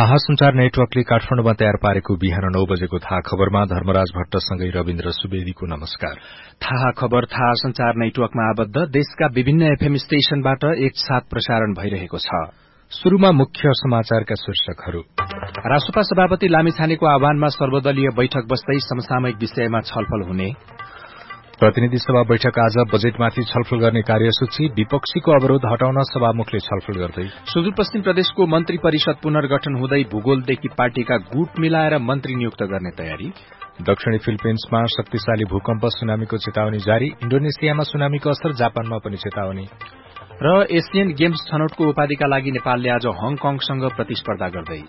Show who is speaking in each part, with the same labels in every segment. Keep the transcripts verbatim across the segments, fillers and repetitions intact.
Speaker 1: थाहा संचार नेटवर्कले काठमाडौँमा तयार पारेको बिहान नौ बजेको थाहा खबरमा धर्मराज भट्टसँगै रविन्द्र सुवेदीको नमस्कार।
Speaker 2: थाहा खबर थाहा संचार नेटवर्कमा आबद्ध देशका विभिन्न एफएम स्टेशनबाट एक साथ प्रसारण भइरहेको छ।
Speaker 1: शुरूमा मुख्य समाचारका शीर्षकहरू।
Speaker 2: रासोपा सभापति लामिछानेको आह्वानमा सर्वदलीय बैठक बस्दै समसामयिक विषयमा छलफल हुने।
Speaker 1: प्रतिनिधि सभा बैठक आज बजेटमाथि छलफल गर्ने कार्यसूची। विपक्षीको अवरोध हटाउन सभामुखले छलफल गर्दै।
Speaker 2: सुदूरपश्चिम प्रदेशको मन्त्री परिषद पुनर्गठन हुँदै भूगोलदेखि पार्टीका गुट मिलाएर मन्त्री नियुक्त गर्ने तयारी।
Speaker 1: दक्षिणी फिलिपिन्समा शक्तिशाली भूकम्प, सुनामीको चेतावनी जारी। इण्डोनेसियामा सुनामीको असर, जापानमा पनि चेतावनी।
Speaker 2: र एशियन गेम्स छनौटको उपाधिका लागि नेपालले आज हङकङसँग प्रतिस्पर्धा गर्दै।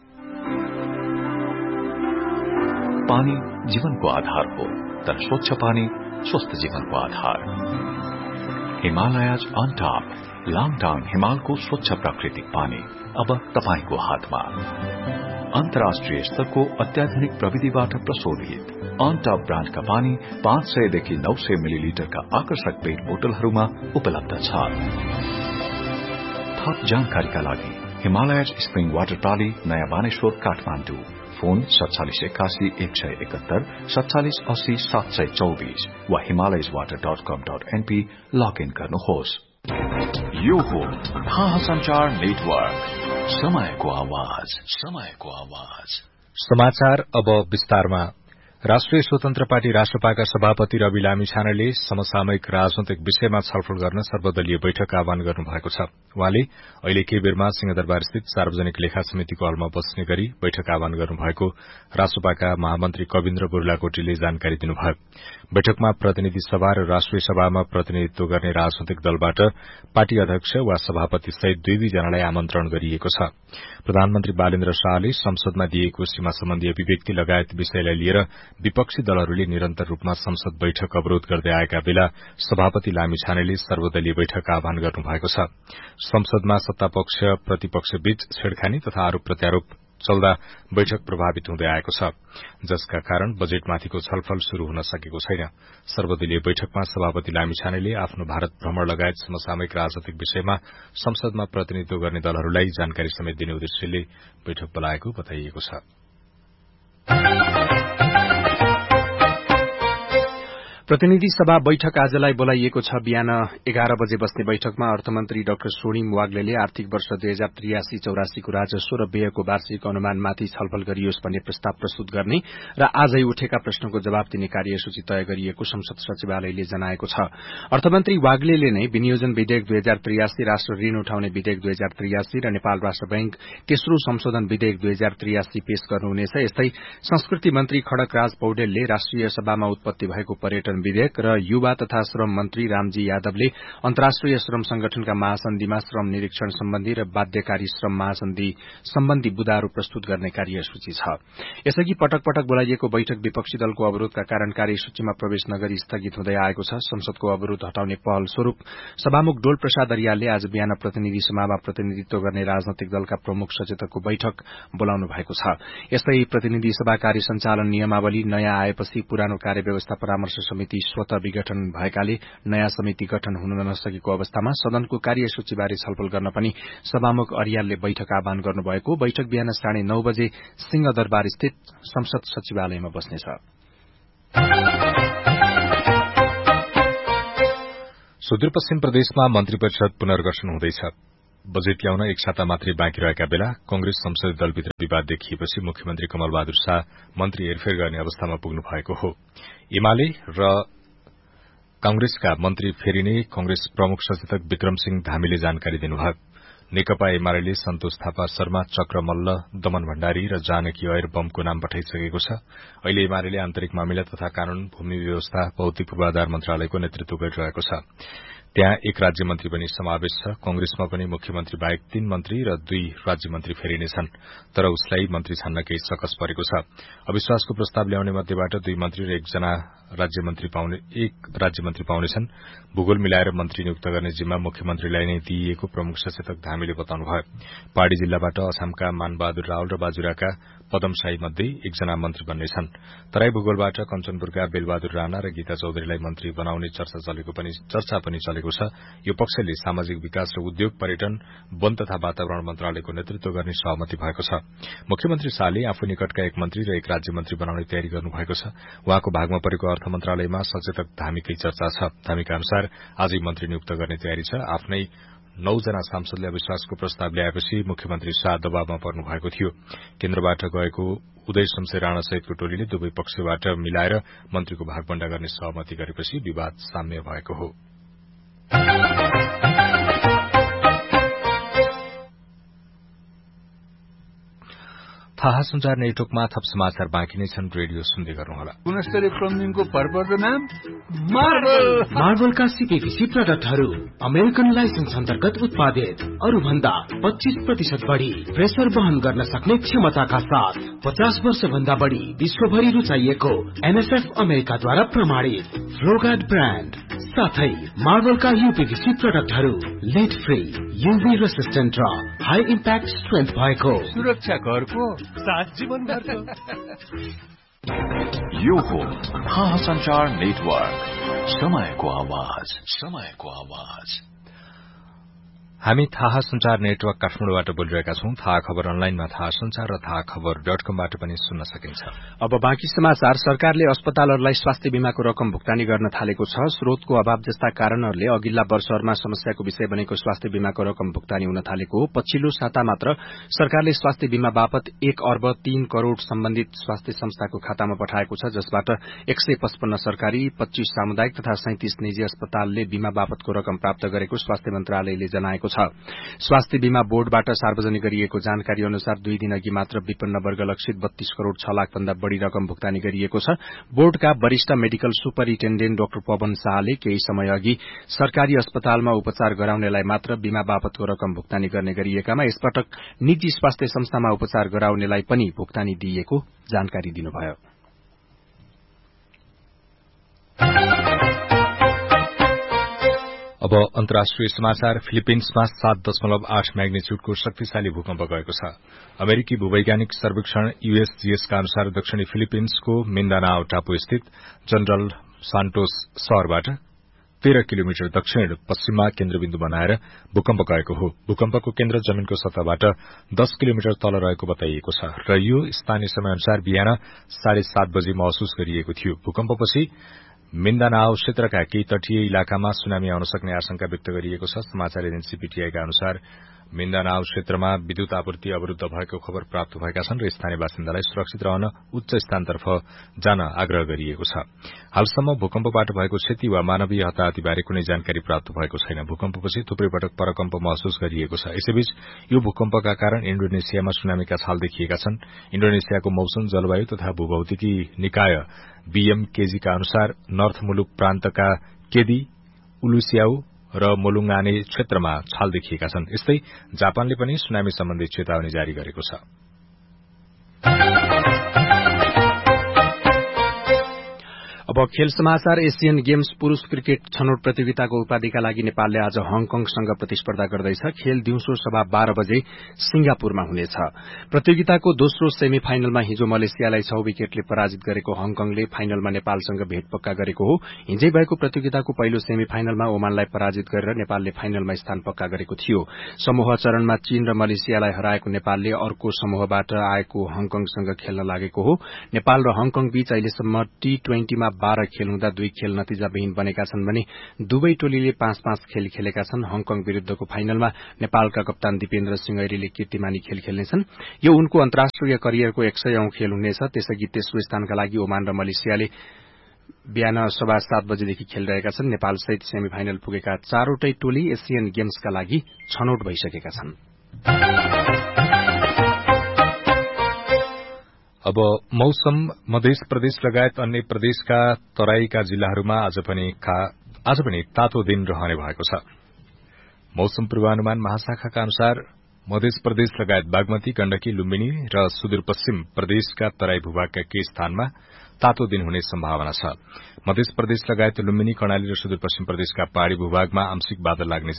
Speaker 3: पानी जीवनको आधार हो, तर स्वच्छ पानी स्वस्थ जीवनको आधार। हिमालयज अन टप लाङटाङ हिमालको स्वच्छ प्राकृतिक पानी अब तपाईको हातमा। अन्तर्राष्ट्रिय स्तरको अत्याधुनिक प्रविधिबाट प्रशोधित अन टप ब्रान्डका पानी पाँच सयदेखि नौ सय मिलिलिटरका आकर्षक पेट बोतलहरूमा उपलब्ध छ। थप जानकारीका लागि हिमालयज स्प्रिङ वाटर प्राली, नयाँ बानेश्वर, काठमाडौँ। फोन सत्तालिस एकासी एक सय एकहत्तर सत्तालिस अस्सी सात सय चौबीस वा हिमालयज वाटर डट कम डट एनपी लगइन गर्नुहोस्। यो हो थाहा संचार नेटवर्क, समयको आवाज, समयको आवाज।
Speaker 1: समाचार अब विस्तारमा। राष्ट्रिय स्वतन्त्र पार्टी रासोपाका सभापति रवि लामिछानेले समसामयिक राजनैतिक विषयमा छलफल गर्न सर्वदलीय बैठक आह्वान गर्नुभएको छ। उहाँले अहिले केही बेरमा सिंहदरबार स्थित सार्वजनिक लेखा समितिको हलमा बस्ने गरी बैठक आह्वान गर्नुभएको रासोपाका महामन्त्री कविन्द्र बुर्लाकोटीले जानकारी दिनुभयो। बैठकमा प्रतिनिधि सभा र राष्ट्रिय सभामा प्रतिनिधित्व गर्ने राजनैतिक दलबाट पार्टी अध्यक्ष वा सभापति सहित दुई दुईजनालाई आमन्त्रण गरिएको छ। प्रधानमन्त्री बालेन्द्र शाहले संसदमा दिएको सीमा सम्बन्धी अभिव्यक्ति लगायत विषयलाई लिएर विपक्षी दलहरूले निरन्तर रूपमा संसद बैठक अवरोध गर्दै आएका बेला सभापति लामिछानेले सर्वदलीय बैठक आह्वान गर्नुभएको छ। संसदमा सत्तापक्ष प्रतिपक्ष बीच छेड़खानी तथा आरोप प्रत्यारोप चल्दा बैठक प्रभावित हुँदै आएको छ, जसका कारण बजेटमाथिको छलफल शुरू हुन सकेको छैन। सर्वदलीय बैठकमा सभापति लामिछानेले आफ्नो भारत भ्रमण लगायत समसामयिक राजनैतिक विषयमा संसदमा प्रतिनिधित्व गर्ने दलहरूलाई जानकारी समेत दिने उद्देश्यले बैठक बोलाएको बताइएको छ।
Speaker 2: प्रतिनिधि सभा बैठक आजलाई बोलाइएको छ। बिहान एघार बजे बस्ने बैठकमा अर्थमन्त्री डाक्टर स्वर्णिम वाग्लेले आर्थिक वर्ष दुई हजार त्रियासी चौरासीको राजस्व र व्ययको वार्षिक अनुमानमाथि छलफल गरियोस् भन्ने प्रस्ताव प्रस्तुत गर्ने र आजै उठेका प्रश्नको जवाब दिने कार्यसूची तय गरिएको संसद सचिवालयले जनाएको छ। अर्थमन्त्री वाग्लेले नै विनियोजन विधेयक दुई हजार त्रियासी, राष्ट्र ऋण उठाउने विधेयक दुई हजार त्रियासी र नेपाल राष्ट्र बैंक तेस्रो संशोधन विधेयक दुई हजार त्रियासी पेश गर्नुहुनेछ। यस्तै संस्कृति मन्त्री खड्गराज पौडेलले राष्ट्रिय सभामा उत्पत्ति भएको पर्यटन विधेयक र युवा तथा श्रम मन्त्री रामजी यादवले अन्तर्राष्ट्रिय श्रम संगठनका महासन्धिमा श्रम निरीक्षण सम्बन्धी र बाध्यकारी श्रम महासन्धि सम्बन्धी बुदाहरू प्रस्तुत गर्ने कार्यसूची छ। यसअघि पटक पटक बोलाइएको बैठक विपक्षी दलको अवरोधका कारण कार्यसूचीमा प्रवेश नगरी स्थगित हुँदै आएको छ। संसदको अवरोध हटाउने पहल स्वरूप सभामुख डोल प्रसाद अरियालले आज बिहान प्रतिनिधि सभामा प्रतिनिधित्व गर्ने राजनैतिक दलका प्रमुख सचेतकको बैठक बोलाउनु भएको छ। यस्तै प्रतिनिधि सभा कार्य सञ्चालन नियमावली नयाँ आएपछि पुरानो कार्यव्यवस्था परामर्श समिति स्वतः विघटन भएकाले नयाँ समिति गठन हुन नसकेको अवस्थामा सदनको कार्यसूचीबारे छलफल गर्न पनि सभामुख अरियालले बैठक आह्वान गर्नुभएको। बैठक बिहान साढे नौ बजे सिंहदरबार स्थित संसद सचिवालयमा बस्नेछ।
Speaker 1: सुदूरपश्चिम प्रदेशमा मन्त्री परिषद पुनर्गठन हुँदैछ। बजेट ल्याउन एक साता मात्रै बाँकी रहेका बेला कंग्रेस संसदीय दलभित्र विवाद देखिएपछि मुख्यमन्त्री कमल बहादुर शाह मन्त्री हेरफेर गर्ने अवस्थामा पुग्नु भएको हो। एमाले र कांग्रेसका मन्त्री फेरिने कंग्रेस प्रमुख सचेतक विक्रम सिंह धामीले जानकारी दिनुभयो। नेकपा एमाले सन्तोष थापा शर्मा, चक्र मल्ल, दमन भण्डारी र जानकी ऐर बमको नाम पठाइसकेको छ। अहिले एमाले आन्तरिक मामिला तथा कानून, भूमि व्यवस्था, भौतिक पूर्वाधार मन्त्रालयको नेतृत्व गरिरहेको छ। त्यहाँ एक राज्य मन्त्री पनि समावेश छ। कंग्रेसमा पनि मुख्यमन्त्री बाहेक तीन मन्त्री र दुई राज्य मन्त्री फेरिनेछन्, तर उसलाई मन्त्री छान्न केही सकस परेको छ। अविश्वासको प्रस्ताव ल्याउने मध्येबाट दुई मन्त्री र एकजना राज्य मन्त्री पाउने एक राज्य मन्त्री पाउनेछन्। भूगोल मिलाएर मन्त्री नियुक्त गर्ने जिम्मा मुख्यमन्त्रीलाई नै दिइएको प्रमुख सचेतक धामीले बताउनुभयो। पहाड़ी जिल्लाबाट असमका मानबहादुर रावल र बाजुराका पदमशाही मध्ये एकजना मन्त्री बन्नेछन्। तराई भूगोलबाट कञ्चनपुरका बेलबहादुर राणा र गीता चौधरीलाई मन्त्री बनाउने चर्चा चलेको पनि चर्चा पनि चलेको छ। यो पक्षले सामाजिक विकास र उद्योग, पर्यटन, वन तथा वातावरण मन्त्रालयको नेतृत्व गर्ने सहमति भएको छ। मुख्यमन्त्री शाहले आफू निकटका एक मन्त्री र एक राज्य मन्त्री बनाउने तयारी गर्नुभएको छ। उहाँको भागमा परेको अर्थ मन्त्रालयमा सचेतक धामीकै चर्चा छ। धामीका अनुसार आजै मन्त्री नियुक्त गर्ने तयारी छ। आफ्नै नौजना सांसदले अविश्वासको प्रस्ताव ल्याएपछि मुख्यमन्त्री शाह दबावमा पर्नु भएको थियो। केन्द्रबाट गएको उदय शमशेर राणा सहितको टोलीले दुवै पक्षबाट मिलाएर मन्त्रीको भागबण्डा गर्ने सहमति गरेपछि विवाद साम्य भएको हो। थाहा संचार नेटवर्कमा थप समाचार बाँकी नै छन्। रेडियो सुन्दै गर्नुहोला।
Speaker 4: गुणस्तरीय प्लम्बिङको भरपर्दो नाम मार्बल।
Speaker 5: मार्बलका सीपीभीसी प्रडक्टहरू अमेरिकन लाइसेन्स अन्तर्गत उत्पादित, अरू भन्दा पच्चीस प्रतिशत बढ़ी प्रेसर वहन गर्न सक्ने क्षमताका साथ पचास वर्ष भन्दा बढ़ी विश्वभरि रुचाइएको एनएसएफ अमेरिकाद्वारा प्रमाणित फ्लोगार्ड ब्रान्ड साथै मार्बलका यूपीभीसी प्रडक्टहरू लेड फ्री, यूभी रेसिस्टेन्ट र हाई इम्प्याक्ट स्ट्रेन्थ भएको
Speaker 4: सुरक्षा घरको साथ जीवन भरको।
Speaker 3: यो हो थाहा संचार नेटवर्क, समयको आवाज, समयको आवाज।
Speaker 1: हामी थाहा संचार नेटवर्क काठमाडौँबाट बोलिरहेका छौं। थाहा खबर अनलाइनमा थाहा संचार र थाहा खबर डट कमबाट पनि सुन्न सकिन्छ।
Speaker 2: अब बाँकी समाचार। सरकारले अस्पतालहरूलाई स्वास्थ्य बीमाको रकम भुक्तानी गर्न थालेको छ। स्रोतको अभाव जस्ता कारणहरूले अघिल्ला वर्षहरूमा समस्याको विषय बनेको स्वास्थ्य बीमाको रकम भुक्तानी हुन थालेको हो। पछिल्लो साता मात्र सरकारले स्वास्थ्य बीमा बापत एक अर्ब तीन करोड़ सम्बन्धित स्वास्थ्य संस्थाको खातामा पठाएको छ, जसबाट एक सय पचपन्न सरकारी, पच्चीस सामुदायिक तथा सैंतिस निजी अस्पतालले बीमा बापतको रकम प्राप्त गरेको स्वास्थ्य मन्त्रालयले जनाएको छ। स्वास्थ्य बीमा बोर्डबाट सार्वजनिक गरिएको जानकारी अनुसार दुई दिन अघि मात्र विपन्न वर्ग लक्षित बत्तीस करोड़ छ लाख भन्दा बढ़ी रकम भुक्तानी गरिएको छ। बोर्डका वरिष्ठ मेडिकल सुपरिन्टेण्डेन्ट डाक्टर पवन शाहले केही समय अघि सरकारी अस्पतालमा उपचार गराउनेलाई मात्र बीमा बापतको रकम भुक्तानी गर्ने गरिएकामा यसपटक निजी स्वास्थ्य संस्थामा उपचार गराउनेलाई पनि भुक्तानी दिइएको जानकारी दिनुभयो।
Speaker 1: अब अन्तर्राष्ट्रिय समाचार। फिलिपिन्समा सात दशमलव आठ म्याग्निच्यूडको शक्तिशाली भूकम्प गएको छ। अमेरिकी भूवैज्ञानिक सर्वेक्षण यूएसजीएसका अनुसार दक्षिणी फिलिपिन्सको मिन्दानाओ टापु स्थित जनरल सान्टोस शहरबाट तेह्र किलोमिटर दक्षिण पश्चिममा केन्द्रबिन्दु बनाएर भूकम्प गएको हो। भूकम्पको केन्द्र जमीनको सतहबाट दस किलोमिटर तल रहेको बताइएको छ र यो स्थानीय समयअनुसार बिहान साढे सात बजे महसुस गरिएको थियो। भूकम्पपछि मिन्दानाओ क्षेत्रका केही तटीय इलाकामा सुनामी आउन सक्ने आशंका व्यक्त गरिएको छ। समाचार एजेन्सी पीटीआईका अनुसार मिन्दानाओ क्षेत्रमा विद्युत आपूर्ति अवरूद्ध भएको खबर प्राप्त भएका छन् र स्थानीय बासिन्दालाई सुरक्षित रहन उच्च स्थानतर्फ जान आग्रह गरिएको छ। हालसम्म भूकम्पबाट भएको क्षति वा मानवीय हताहतीबारे कुनै जानकारी प्राप्त भएको छैन। भूकम्पपछि थुप्रै पटक परकम्प महसुस गरिएको छ। यसैबीच यो भूकम्पका कारण इण्डोनेसियामा सुनामीका छाल देखिएका छन्। इण्डोनेसियाको मौसम, जलवायु तथा भूभौतिकी निकाय बीएमकेजीका अनुसार नर्थ मुलुक प्रान्तका केदी, उलुसियाउ र मोलुङ्गाने क्षेत्रमा छाल देखिएका छन्। यस्तै जापानले पनि सुनामी सम्बन्धी चेतावनी जारी गरेको छ।
Speaker 2: अब खेल समाचार। एशियन गेम्स पुरूष क्रिकेट छनौट प्रतियोगिताको उपाधिका लागि नेपालले आज हङकङसँग प्रतिस्पर्धा गर्दैछ। खेल दिउँसो सभा बाह्र बजे सिंगापुरमा हुनेछ। प्रतियोगिताको दोस्रो सेमी फाइनलमा हिजो मलेसियालाई छ विकेटले पराजित गरेको हङकङले फाइनलमा नेपालसँग भेट पक्का गरेको हो। हिजै भएको प्रतियोगिताको पहिलो सेमी फाइनलमा ओमानलाई पराजित गरेर नेपालले फाइनलमा स्थान पक्का गरेको थियो। समूह चरणमा चीन र मलेसियालाई हराएको नेपालले अर्को समूहबाट आएको हङकङसँग खेल्न लागेको हो। नेपाल र हङकङ बीच अहिलेसम्म टी ट्वेन्टीमा बाह्र खेल हुँदा दुई खेल नतिजाविहीन बनेका छन् भने दुवै टोलीले पाँच पाँच खेल खेलेका छन्। हङकङ विरूद्धको फाइनलमा नेपालका कप्तान दिपेन्द्र सिंह ऐरीले कीर्तिमानी खेल खेल्नेछन्। यो उनको अन्तर्राष्ट्रिय करियरको एक सय औं खेल हुनेछ। त्यसअघि तेस्रो स्थानका लागि ओमान र मलेसियाले बिहान सभा सात बजेदेखि खेलिरहेका छन्। नेपाल सहित सेमी फाइनल पुगेका चारवटै टोली एशियन गेम्सका लागि छनौट भइसकेका छन्।
Speaker 1: अब मौसम। मध्य प्रदेश लगायत अन्य प्रदेशका तराईका जिल्लाहरूमा आज पनि आज पनि तातो दिन रहने भएको छ। मौसम पूर्वानुमान महाशाखाका अनुसार मध्य प्रदेश लगायत बागमती, गण्डकी, लुम्बिनी र सुदूरपश्चिम प्रदेशका तराई भूभागका केही स्थानमा तातो दिन हुने सम्भावना छ। मध्य प्रदेश लगायत लुम्बिनी, कर्णाली र सुदूरपश्चिम प्रदेशका पहाड़ी भूभागमा आंशिक बादल लाग्नेछ।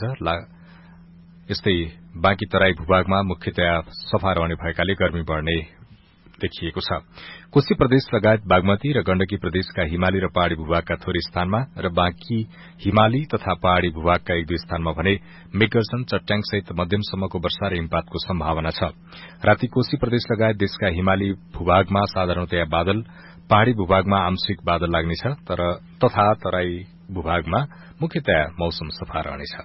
Speaker 1: यस्तै बाँकी तराई भूभागमा मुख्यतया सफा रहने भएकाले गर्मी बढ़ने देखिएको छ। कोशी प्रदेश लगायत बागमती र गण्डकी प्रदेशका हिमाली र पहाड़ी भूभागका थोरै स्थानमा र बाँकी हिमाली तथा पहाड़ी भूभागका एक दुई स्थानमा भने मेघगर्जन, चट्याङसहित मध्यमसम्मको वर्षा र हिमपातको सम्भावना छ। राति कोशी प्रदेश लगायत देशका हिमाली भूभागमा साधारणतया बादल, पहाड़ी भूभागमा आंशिक बादल लाग्नेछ तर तथा तराई भूभागमा मुख्यतया मौसम सफा रहनेछ।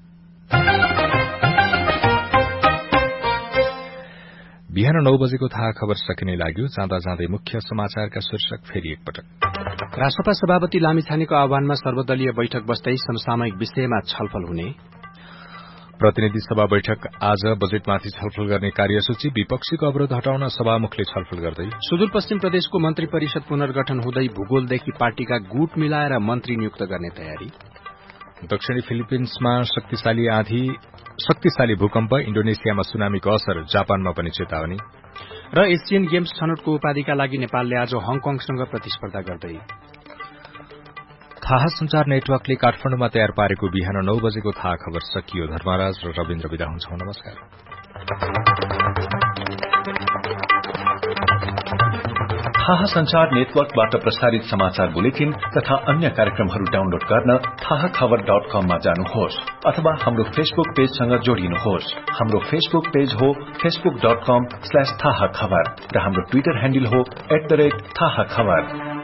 Speaker 1: बिहान नौ बजेको थाहा खबर सकिने लाग्यो। जाँदा जाँदै मुख्य समाचारका शीर्षक फेरि एकपटक।
Speaker 2: राष्ट्रपा सभापति लामिछानेको आह्वानमा सर्वदलीय बैठक बस्दै समसामयिक विषयमा छलफल हुने।
Speaker 1: प्रतिनिधि सभा बैठक आज बजेटमाथि छलफल गर्ने कार्यसूची। विपक्षीको अवरोध हटाउन सभामुखले छलफल गर्दै।
Speaker 2: सुदूरपश्चिम प्रदेशको मन्त्री परिषद पुनर्गठन हुँदै भूगोलदेखि पार्टीका गुट मिलाएर मन्त्री नियुक्त गर्ने तयारी।
Speaker 1: दक्षिणी फिलिपिन्समा शक्तिशाली आँधी, शक्तिशाली भूकम्प, इण्डोनेसियामा सुनामीको असर, जापानमा पनि चेतावनी।
Speaker 2: र एसियन गेम्स छनौटको उपाधिका लागि नेपालले आज हङकङसँग प्रतिस्पर्धा गर्दै।
Speaker 1: थाहा संचार नेटवर्कले काठमाडौँमा तयार पारेको बिहान नौ बजेको थाहा खबर सकियो। धर्मराज र रविन्द्र विदा हुन्छौं। नमस्कार।
Speaker 3: थाहा संचार नेटवर्कबाट प्रसारित समाचार बुलेटिन तथा अन्य कार्यक्रमहरू डाउनलोड गर्न थाहा खबर डट कममा जानुहोस् अथवा हाम्रो फेसबुक पेजसँग जोडिनुहोस्। हाम्रो फेसबुक पेज हो फेसबुक डट कम स्ल्याश थाहा खबर र हाम्रो ट्विटर ह्यान्डल हो एट द रेट थाहा खबर।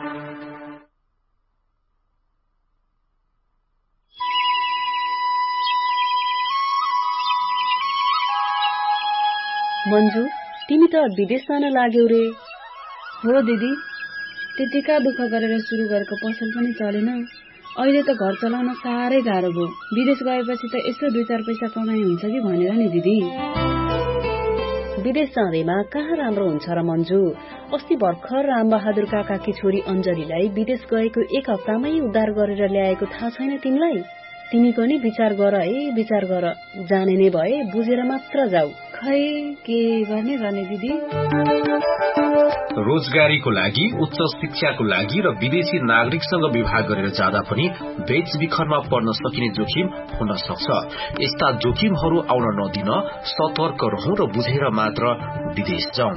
Speaker 6: मन्जु, तिमी त विदेश जान लाग्यौ रे।
Speaker 7: हो दिदी, त्यतिका दुःख गरेर सुरु गरेको पसल पनि चलेन। अहिले त घर चलाउन साह्रै गाह्रो भयो। विदेश गएपछि त यसो दुई चार पैसा कमाइ हुन्छ कि भनेर नि दिदी।
Speaker 6: विदेश जाँदैमा कहाँ राम्रो हुन्छ र मन्जु। अस्ति भर्खर रामबहादुर काकाकी छोरी अञ्जलीलाई विदेश गएको एक हप्तामै उद्धार गरेर ल्याएको थाहा छैन तिमीलाई? तिमी पनि विचार गर है, विचार गर। जाने नै भए बुझेर मात्र जाऊ।
Speaker 7: खै के गर्ने गर्ने दिदी।
Speaker 5: रोजगारीको लागि, उच्च शिक्षाको लागि र विदेशी नागरिकसँग विवाह गरेर जाँदा पनि बेचबिखनमा पर्न सकिने जोखिम हुन सक्छ। यस्ता जोखिमहरू आउन नदिन सतर्क रहौं र बुझेर मात्र विदेश जाउँ।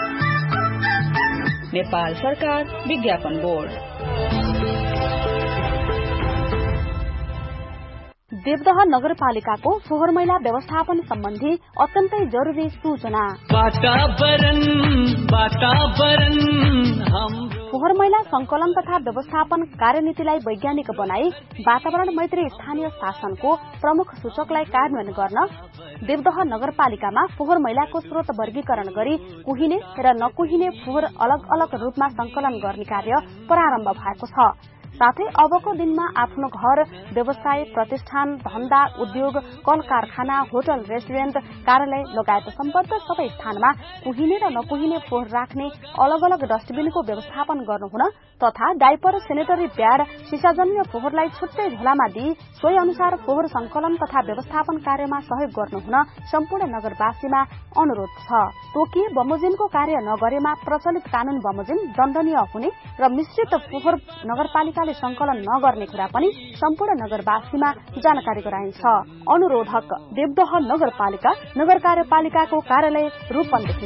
Speaker 6: नेपाल सरकार विज्ञापन बोर्ड।
Speaker 8: देवदह नगरपालिकाको फोहोर मैला व्यवस्थापन सम्बन्धी अत्यन्तै जरुरी सूचना।
Speaker 9: वातावरण वातावरण
Speaker 8: फोहोर मैला संकलन तथा व्यवस्थापन कार्यनीतिलाई वैज्ञानिक बनाई वातावरण मैत्री स्थानीय शासनको प्रमुख सूचकलाई कार्यान्वयन गर्न देवदह नगरपालिकामा फोहोर मैलाको स्रोत वर्गीकरण गरी कुहिने र नकुहिने फोहोर अलग अलग रूपमा संकलन गर्ने कार्य प्रारम्भ भएको छ। साथै अबको दिनमा आफ्नो घर, व्यवसाय, प्रतिष्ठान, धन्दा, उद्योग, कल कारखाना, होटल, रेस्टुरेन्ट, कार्यालय लगायत सम्बद्ध सबै स्थानमा कुहिने र नकुहिने फोहोर राख्ने अलग अलग डस्टबिनको व्यवस्थापन गर्नुहुन तथा डाइपर, सेनेटरी प्याड, सिसाजन्य फोहोरलाई छुट्टै झोलामा दिई सोही अनुसार फोहोर संकलन तथा व्यवस्थापन कार्यमा सहयोग गर्नुहुन सम्पूर्ण नगरवासीमा अनुरोध छ। तोकिए बमोजिमको कार्य नगरेमा प्रचलित कानून बमोजिम दण्डनीय हुने र मिश्रित फोहोर नगरपालिकाले संकलन नगर्ने कुरा पनि सम्पूर्ण नगरवासीमा जानकारी गराइन्छ। अनुरोधक देवदह नगरपालिका, नगर कार्यपालिकाको कार्यालय रूपन्देही।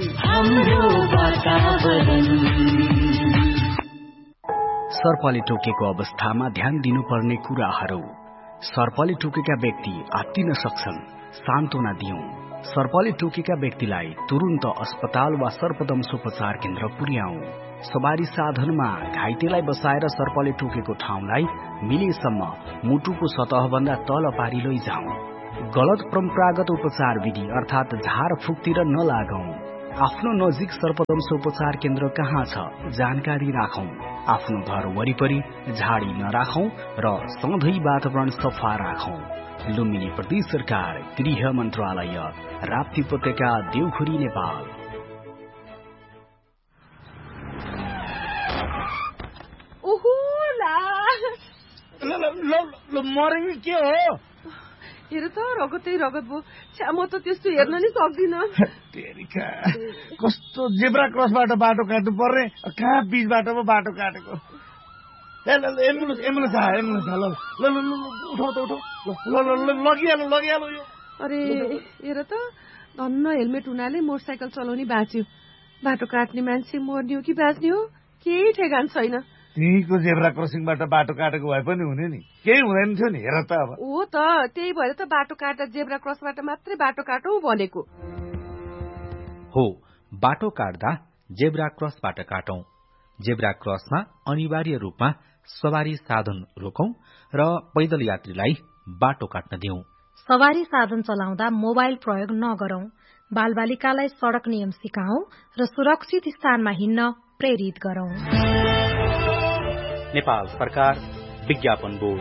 Speaker 10: सर्पले टोकेको अवस्थामा ध्यान दिनुपर्ने कुराहरू। सर्पले टोकेका व्यक्ति आत्तिन सक्छन्, सान्त्वना दिउँ। सर्पले टोकेका व्यक्तिलाई तुरुन्त अस्पताल वा सर्पदंशोपचार केन्द्र पुर्याऊ। सवारी साधनमा घाइतेलाई बसाएर सर्पले टोकेको ठाउँलाई मिलेसम्म मुटुको सतहभन्दा तल पारी लैजाऊ। गलत परम्परागत उपचार विधि अर्थात झारफुकतिर नलागौं। आफ्नो नजिक सर्पदंशोपचार केन्द्र कहाँ छ जानकारी राखौं। आफ्नो घर वरिपरि झाडी नराखौं र सधैँ वातावरण सफा राखौं। लुम्बिनी प्रदेश सरकार, गृह मन्त्रालय, राप्ती उपत्यका, देवखुरी, नेपाल।
Speaker 11: मरेको के हो?
Speaker 7: हेर त रगतै रगत भयो। छ्या म त त्यस्तो हेर्न नि सक्दिन।
Speaker 11: कस्तो जेब्रा क्रसबाट बाटो काट्नु पर्ने, कहाँ बीचबाट पो बाटो काटेको। एम्बुलेन्स एम्बुलेन्स आयो एम्बुलेन्स ल ल ल उठाउ त उठाउ ल ल लगिहाल्नु लगिहाल्नु यो।
Speaker 7: अरे हेर त धन्न हेलमेट हुनाले मोटरसाइकल चलाउने बाँच्यो।
Speaker 12: बाटो काट्ने मान्छे मर्ने हो कि बाँच्ने हो केही ठेगान छैन।
Speaker 11: त्यहीँको जेब्रा क्रसिङबाट बाटो काटेको भए पनि हुने नि, केही हुँदैन थियो नि। हेर त अब
Speaker 12: हो त, त्यही भएर त बाटो काट्दा जेब्रा क्रसबाट मात्रै बाटो काटौँ भनेको
Speaker 2: हो। बाटो काट्दा जेब्रा क्रसबाट काटौं। जेब्रा क्रसमा अनिवार्य रूपमा सवारी साधन रोकौं र पैदल यात्रीलाई बाटो काट्न दिउँ।
Speaker 13: सवारी साधन चलाउँदा मोबाइल प्रयोग नगरौं। बालबालिकालाई सड़क नियम सिकाऊ र सुरक्षित स्थानमा हिँड्न प्रेरित गरौं।
Speaker 10: नेपाल सरकार विज्ञापन बोर्ड।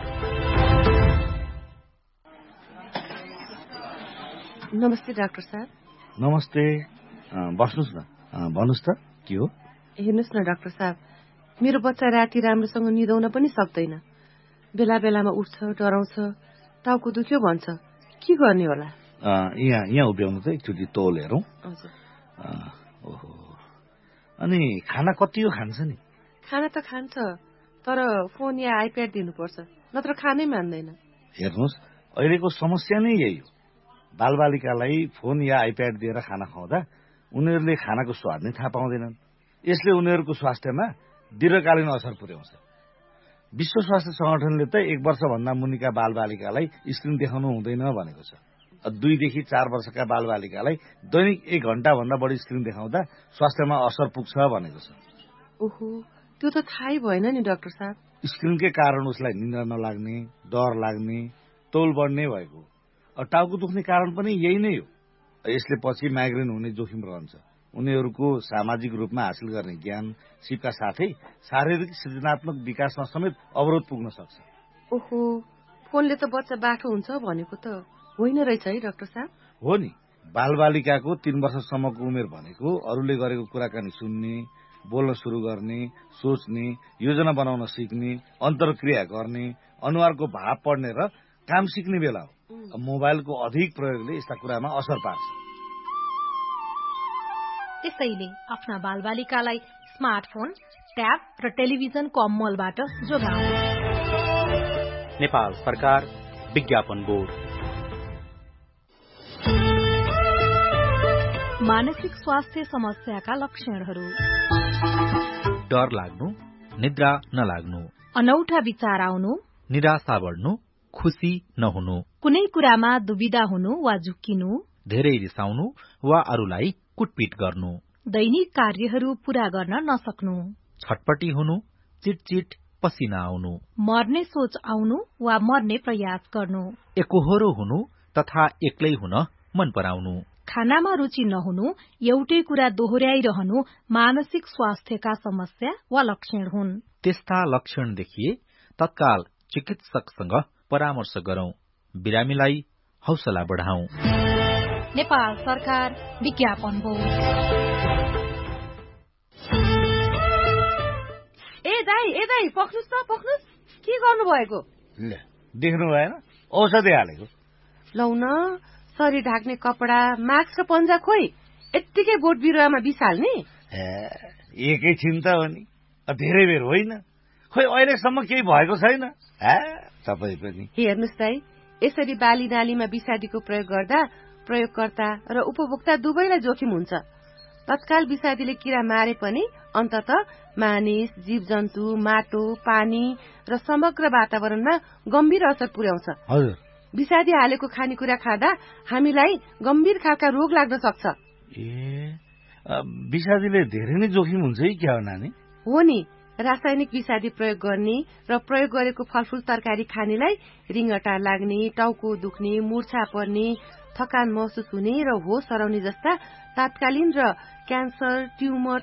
Speaker 12: नमस्ते डाक्टर साहब।
Speaker 11: नमस्ते, बस्नुस् न। भन्नुस् त के हो?
Speaker 12: हेर्नुस् न डाक्टर साहब, मेरो बच्चा राति राम्रोसँग निदाउन पनि सक्दैन। बेला बेलामा उठ्छ, डराउँछ, टाउको दुख्यो भन्छ। के गर्ने होला?
Speaker 11: यहाँ यहाँ उभ्याउनु त एकचोटि तौल हेरौँ। ओहो, अनि खाना कति हो खान्छ नि?
Speaker 12: खाना त खान्छ, तर फोन या आइप्याड दिनुपर्छ, नत्र खानै मान्दैन।
Speaker 11: हेर्नुहोस्, अहिलेको समस्या नै यही हो। बालबालिकालाई फोन या आइप्याड दिएर खाना खुवाउँदा उनीहरूले खानाको स्वाद नै थाहा पाउँदैनन्। यसले उनीहरूको स्वास्थ्यमा दीर्घकालीन असर पुर्याउँछ। विश्व स्वास्थ्य संगठनले त एक वर्षभन्दा मुनिका बालबालिकालाई स्क्रिन देखाउनु हुँदैन भनेको छ। दुईदेखि चार वर्षका बालबालिकालाई दैनिक एक घण्टाभन्दा बढी स्क्रिन देखाउँदा स्वास्थ्यमा असर पुग्छ भनेको छ।
Speaker 12: ओहो, त्यो त थाहै भएन नि डाक्टर साहब।
Speaker 11: स्क्रिनकै कारण उसलाई निन्द्रा नलाग्ने, डर लाग्ने, तौल बढ्ने भएको। टाउको दुख्ने कारण पनि यही नै हो। यसले पछि माइग्रेन हुने जोखिम रहन्छ। उनीहरूको सामाजिक रूपमा हासिल गर्ने ज्ञान सिपका साथै शारीरिक सृजनात्मक विकासमा समेत अवरोध पुग्न सक्छ।
Speaker 12: ओहो, फोनले त बच्चा बाठो हुन्छ भनेको त होइन रहेछ है डाक्टर साहब?
Speaker 11: हो नि, बालबालिकाको तीन वर्षसम्मको उमेर भनेको अरूले गरेको कुराकानी सुन्ने, बोल्न सुरु गर्ने, सोच्ने, योजना बनाउन सिक्ने, अन्तर्क्रिया गर्ने, अनुहारको भाव पढ्ने र काम सिक्ने बेला हो। मोबाइलको अधिक प्रयोगले यस्ता कुरामा असर पार्छ।
Speaker 13: त्यसैले आफ्ना बालबालिकालाई स्मार्टफोन, ट्याब र टेलिभिजनको अमलबाट जोगाऊ।
Speaker 10: नेपाल सरकार विज्ञापन बोर्ड।
Speaker 13: मानसिक स्वास्थ्य समस्याका लक्षणहरू:
Speaker 2: डर लाग्नु, निद्रा नलाग्नु,
Speaker 13: अनौठा विचार आउनु,
Speaker 2: निराशा बढ्नु, खुशी नहुनु,
Speaker 13: कुनै कुरामा दुविधा हुनु वा झुक्किनु,
Speaker 2: धेरै रिसाउनु वा अरूलाई कुटपिट गर्नु,
Speaker 13: दैनिक कार्यहरू पूरा गर्न नसक्नु,
Speaker 2: छटपटी हुनु, चिटचिट पसिना आउनु,
Speaker 13: मर्ने सोच आउनु वा मर्ने प्रयास गर्नु,
Speaker 2: एकोहोरो हुनु तथा एक्लै हुन मन पराउनु,
Speaker 13: खानामा रुचि नहुनु, एउटै कुरा दोहोर्याइरहनु मानसिक स्वास्थ्यका समस्या वा लक्षण हुन्।
Speaker 2: त्यस्ता लक्षण देखिए तत्काल चिकित्सकसँग परामर्श गरौं। बिरामीलाई हौसला बढाऊ।
Speaker 13: नेपाल सरकार विज्ञापन बोर्ड।
Speaker 12: ए दाई ए दाई पख्नुस् त पख्नुस्, के गर्नु भएको?
Speaker 11: देख्नु भएन, औषधि हालेको।
Speaker 12: लौ न, शरीर ढाक्ने कपडा, मास्क र पन्जा खोइ यत्तिकै बोट बिरुवामा बिसाल्ने?
Speaker 11: एकैछिन त हो नि, धेरै बेर होइन। खोइ अहिलेसम्म केही भएको छैन। तपाईँ पनि
Speaker 12: हेर्नुहोस् दाई, यसरी बाली नालीमा विषादीको प्रयोग गर्दा प्रयोगकर्ता र उपभोक्ता दुवैलाई जोखिम हुन्छ। तत्काल विषादीले किरा मारे पनि अन्तत मानिस, जीव जन्तु, माटो, पानी र समग्र वातावरणमा गम्भीर असर पुर्याउँछ।
Speaker 11: हजुर,
Speaker 12: विषादी हालेको खानेकुरा खाँदा हामीलाई गम्भीर खालका रोग लाग्न सक्छ।
Speaker 11: ए, विषादीले धेरै नै जोखिम हुन्छ है क्या हो नानी?
Speaker 12: हो नि, रासायनिक विषादी प्रयोग गर्ने र प्रयोग गरेको फलफूल तरकारी खानेलाई रिङ्गटा लाग्ने, टाउको दुख्ने, मूर्छा पर्ने, थकान महसुस हुने र होस हराउने जस्ता तात्कालीन र क्यान्सर, ट्युमर